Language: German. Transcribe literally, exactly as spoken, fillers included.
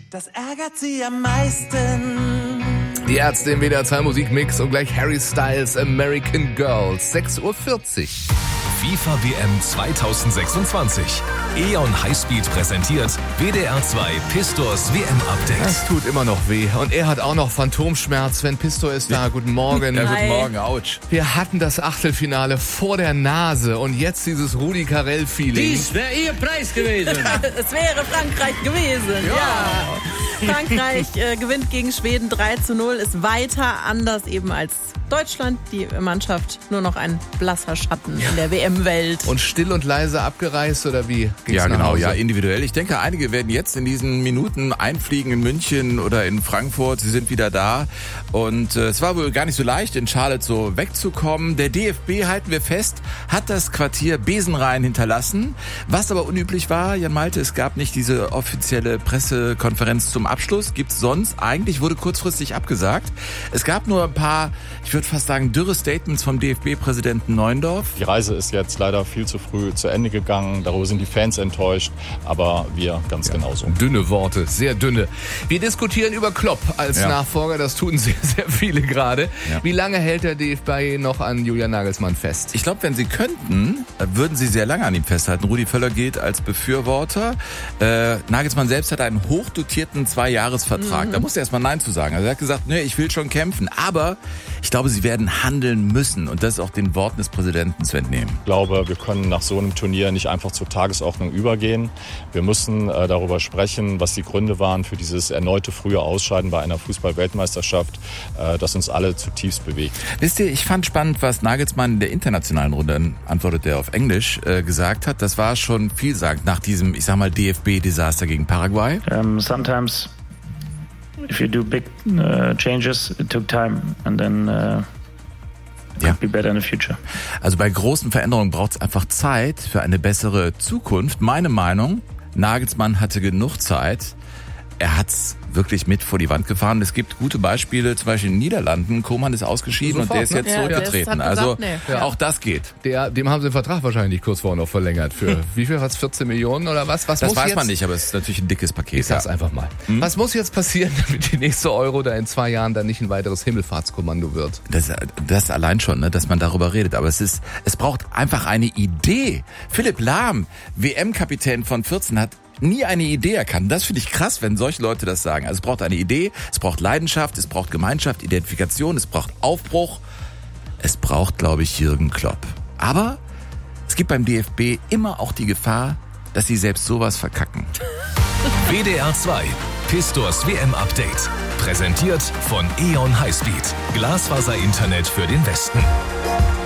Das ärgert sie am meisten. Die Ärzte im W D R zwei Musikmix und gleich Harry Styles American Girls, sechs Uhr vierzig. FIFA W M zwanzig sechsundzwanzig. E.ON Highspeed präsentiert W D R zwei Pistors W M-Update. Das tut immer noch weh. Und er hat auch noch Phantomschmerz. Sven Pistor ist da. Guten Morgen. Ja, guten Morgen. Autsch. Wir hatten das Achtelfinale vor der Nase und jetzt dieses Rudi Carrell-Feeling. Dies wäre Ihr Preis gewesen. Es wäre Frankreich gewesen. Ja. ja. Frankreich äh, gewinnt gegen Schweden drei zu null, ist weiter, anders eben als Deutschland. Die Mannschaft nur noch ein blasser Schatten in der W M-Welt. Und still und leise abgereist oder wie? Ging's Ja, nach genau, Hause? ja, individuell. Ich denke, einige werden jetzt in diesen Minuten einfliegen in München oder in Frankfurt. Sie sind wieder da. Und äh, es war wohl gar nicht so leicht, in Charlotte so wegzukommen. Der D F B, halten wir fest, hat das Quartier Besenrein hinterlassen. Was aber unüblich war, Jan Malte, es gab nicht diese offizielle Pressekonferenz zum Abschluss. Gibt's sonst. Eigentlich wurde kurzfristig abgesagt. Es gab nur ein paar, ich würde fast sagen, dürre Statements vom D F B-Präsidenten Neuendorf. Die Reise ist jetzt leider viel zu früh zu Ende gegangen. Darüber sind die Fans enttäuscht, aber wir ganz ja. genauso. Dünne Worte, sehr dünne. Wir diskutieren über Klopp als ja. Nachfolger. Das tun sehr, sehr viele gerade. Ja. Wie lange hält der D F B noch an Julian Nagelsmann fest? Ich glaube, wenn sie könnten, würden sie sehr lange an ihm festhalten. Rudi Völler gilt als Befürworter. Äh, Nagelsmann selbst hat einen hochdotierten Zwei-Jahres-Vertrag. Mhm. Da musste er erstmal Nein zu sagen. Also er hat gesagt, nee, ich will schon kämpfen. Aber ich glaube, sie werden handeln müssen. Und das ist auch den Worten des Präsidenten zu entnehmen. Ich glaube, wir können nach so einem Turnier nicht einfach zur Tagesordnung übergehen. Wir müssen äh, darüber sprechen, was die Gründe waren für dieses erneute frühe Ausscheiden bei einer Fußball-Weltmeisterschaft, äh, das uns alle zutiefst bewegt. Wisst ihr, ich fand spannend, was Nagelsmann in der internationalen Runde, antwortet er auf Englisch, äh, gesagt hat. Das war schon vielsagend nach diesem, ich sag mal, D F B-Desaster gegen Paraguay. Um, sometimes if you do big uh, changes, it took time and then uh Ja. Be better in the future. Also bei großen Veränderungen braucht es einfach Zeit für eine bessere Zukunft. Meine Meinung, Nagelsmann hatte genug Zeit. Er hat's wirklich mit vor die Wand gefahren. Es gibt gute Beispiele, zum Beispiel in den Niederlanden. Koeman ist ausgeschieden Sofort, und der ist jetzt ne? zurückgetreten. Ja, also gesagt, nee. ja. auch das geht. Der, dem haben sie den Vertrag wahrscheinlich kurz vorher noch verlängert. Für hm. wie viel? Was? vierzehn Millionen oder was? Was das muss weiß jetzt? man nicht, aber es ist natürlich ein dickes Paket. Ich sag's ja. einfach mal. Hm? Was muss jetzt passieren, damit die nächste Euro da in zwei Jahren dann nicht ein weiteres Himmelfahrtskommando wird? Das, das allein schon, ne, dass man darüber redet. Aber es ist, es braucht einfach eine Idee. Philipp Lahm, W M-Kapitän von vierzehn, hat nie eine Idee erkannt. Das finde ich krass, wenn solche Leute das sagen. Also es braucht eine Idee, es braucht Leidenschaft, es braucht Gemeinschaft, Identifikation, es braucht Aufbruch. Es braucht, glaube ich, Jürgen Klopp. Aber es gibt beim D F B immer auch die Gefahr, dass sie selbst sowas verkacken. W D R zwei Pistors W M-Update. Präsentiert von E.ON Highspeed. Glasfaser-Internet für den Westen.